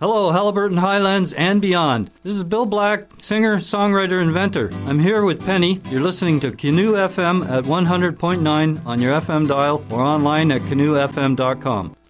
Hello, Halliburton Highlands and beyond. This is Bill Black, singer, songwriter, inventor. I'm here with Penny. You're listening to Canoe FM at 100.9 on your FM dial or online at canoefm.com.